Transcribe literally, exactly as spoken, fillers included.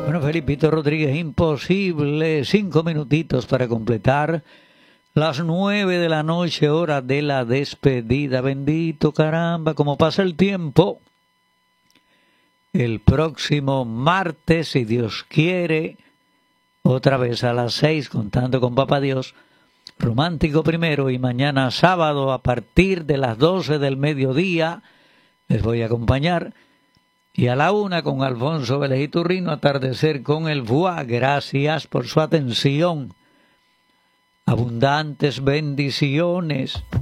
Bueno, Felipito Rodríguez, imposible. Cinco minutitos para completar las nueve de la noche, hora de la despedida. Bendito caramba, como pasa el tiempo. El próximo martes, si Dios quiere, otra vez a las seis, contando con Papá Dios, Romántico Primero, y mañana sábado a partir de las doce del mediodía les voy a acompañar. Y a la una con Alfonso Vélez Iturrino, Atardecer con el Voix. Gracias por su atención. Abundantes bendiciones.